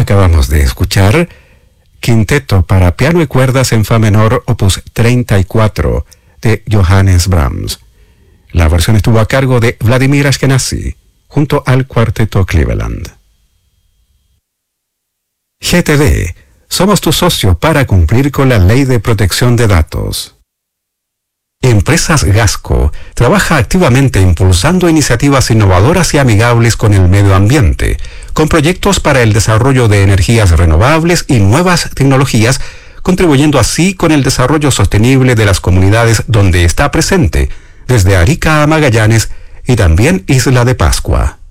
Acabamos de escuchar Quinteto para piano y cuerdas en fa menor, opus 34, de Johannes Brahms. La versión estuvo a cargo de Vladimir Ashkenazy, junto al Cuarteto Cleveland. GTD, somos tu socio para cumplir con la Ley de Protección de Datos. Empresas Gasco trabaja activamente impulsando iniciativas innovadoras y amigables con el medio ambiente, con proyectos para el desarrollo de energías renovables y nuevas tecnologías, contribuyendo así con el desarrollo sostenible de las comunidades donde está presente, desde Arica a Magallanes y también Isla de Pascua.